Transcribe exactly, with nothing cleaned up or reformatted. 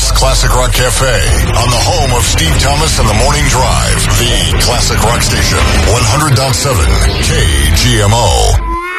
It's Classic Rock Cafe on the home of Steve Thomas and the Morning Drive, the Classic Rock Station, one hundred point seven K G M O.